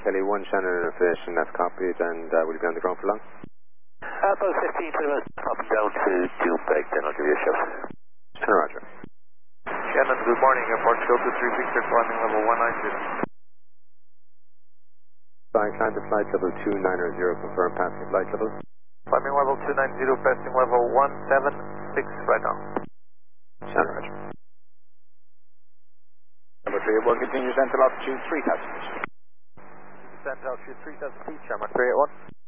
Kelly 1 Shannon information, that's copied, and will you be on the ground for long? Alpha 15 to the west, up and down to Dupeg, then I'll give you a shout. Roger. Shannon, good morning, airport show 236, climbing level 190. Climb to flight level 290, confirm passing flight level. Climbing level 290, passing level 176 right now. Shannon, roger. Number 381 continues descent to altitude 3000. Descent altitude 3000 feet, Shamrock 381.